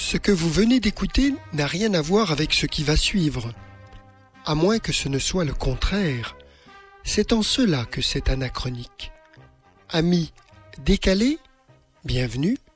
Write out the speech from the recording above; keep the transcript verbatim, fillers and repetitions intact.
Ce que vous venez d'écouter n'a rien à voir avec ce qui va suivre, à moins que ce ne soit le contraire. C'est en cela que c'est anachronique. Amis décalés, bienvenue.